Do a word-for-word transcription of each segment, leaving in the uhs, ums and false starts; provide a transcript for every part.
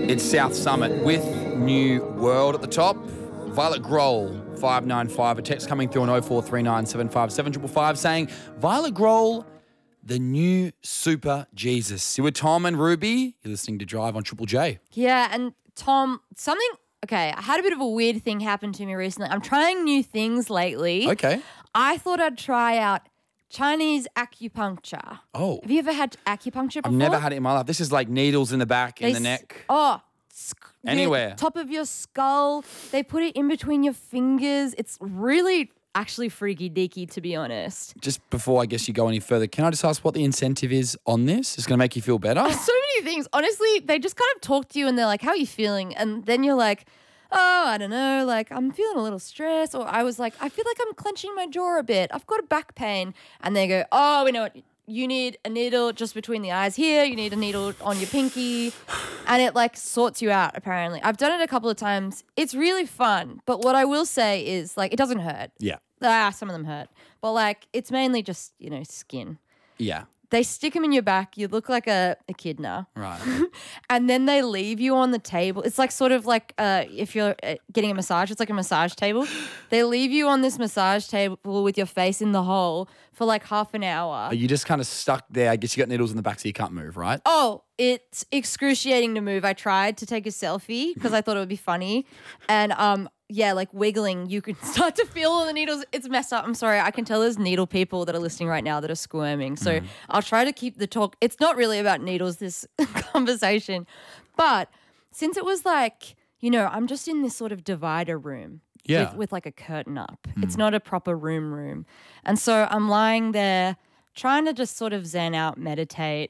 It's South Summit with New World at the top. Violet Grohl, five nine five. A text coming through on oh four three nine seven five seven five five saying, Violet Grohl, the new super Jesus. You were Tom and Ruby. You're listening to Drive on Triple J. Yeah, and Tom, something, okay, I had a bit of a weird thing happen to me recently. I'm trying new things lately. Okay. I thought I'd try out Chinese acupuncture. Oh. Have you ever had acupuncture before? I've never had it in my life. This is like needles in the back, They in the s- neck. Oh, sc- the Anywhere. top of your skull. They put it in between your fingers. It's really actually freaky deaky, to be honest. Just before I guess you go any further, can I just ask what the incentive is on this? It's going to make you feel better? So many things. Honestly, they just kind of talk to you and they're like, how are you feeling? And then you're like, oh, I don't know, like I'm feeling a little stressed. Or I was like, I feel like I'm clenching my jaw a bit. I've got a back pain. And they go, oh, we know what. You need a needle just between the eyes here. You need a needle on your pinky. And it like sorts you out, apparently. I've done it a couple of times. It's really fun. But what I will say is like it doesn't hurt. Yeah. Ah, some of them hurt. But like it's mainly just, you know, skin. Yeah. They stick them in your back. You look like a echidna. Right. And then they leave you on the table. It's like sort of like uh, if you're uh, getting a massage, it's like a massage table. They leave you on this massage table with your face in the hole for like half an hour. Are you just kind of stuck there? I guess you got needles in the back so you can't move, right? Oh, it's excruciating to move. I tried to take a selfie because I thought it would be funny. And um, yeah, like wiggling, you can start to feel all the needles. It's messed up. I'm sorry. I can tell there's needle people that are listening right now that are squirming. So Mm. I'll try to keep the talk. It's not really about needles, this conversation. But since it was like, you know, I'm just in this sort of divider room. Yeah. With, with like a curtain up. It's not a proper room room. And so I'm lying there trying to just sort of zen out, meditate.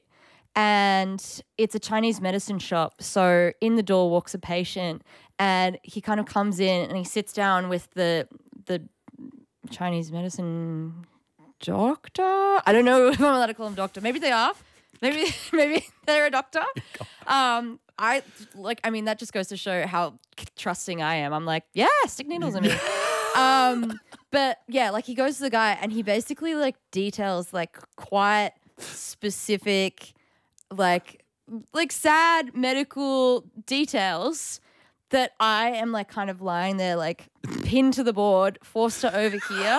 And it's a Chinese medicine shop. So in the door walks a patient and he kind of comes in and he sits down with the the Chinese medicine doctor. I don't know if I'm allowed to call him doctor. Maybe they are. Maybe maybe they're a doctor. Um, I like. I mean, that just goes to show how trusting I am. I'm like, yeah, stick needles in me. um, but yeah, like he goes to the guy and he basically like details like quite specific, like like sad medical details that I am like kind of lying there like pinned to the board, forced to overhear.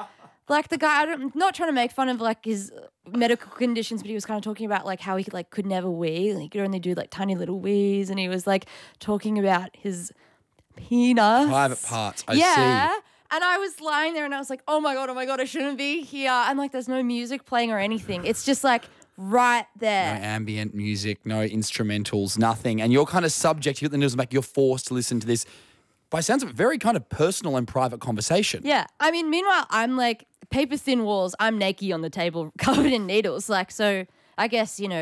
Like the guy, I'm not trying to make fun of like his medical conditions, but he was kind of talking about like how he could, like could never wee. Like, he could only do like tiny little wees. And he was like talking about his penis. Private parts. I yeah. see. And I was lying there and I was like, oh my God, oh my God, I shouldn't be here. And like there's no music playing or anything. It's just like right No there. ambient music, no instrumentals, nothing. And you're kind of subject, you get the news back, you're forced to listen to this, by sounds of it, very kind of personal and private conversation. Yeah. I mean, meanwhile, I'm like paper thin walls. I'm naked on the table covered in needles. Like, so I guess, you know,